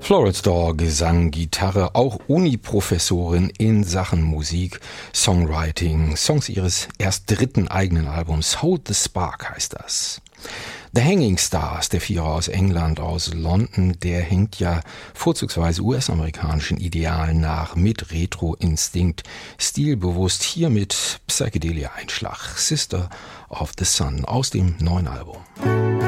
Florence Gesang, Gitarre, auch Uni-Professorin in Sachen Musik, Songwriting, Songs ihres erst dritten eigenen Albums, Hold the Spark heißt das. The Hanging Stars, der Vierer aus England, aus London, der hängt ja vorzugsweise US-amerikanischen Idealen nach, mit Retro-Instinkt, stilbewusst, hier mit Psychedelia-Einschlag, Sister of the Sun aus dem neuen Album.